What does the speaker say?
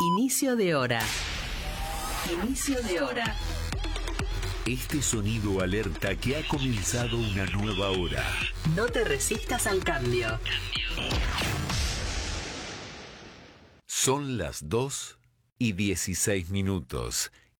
Inicio de hora. Inicio de hora. Este sonido alerta que ha comenzado una nueva hora. No te resistas al cambio. Son las 2:16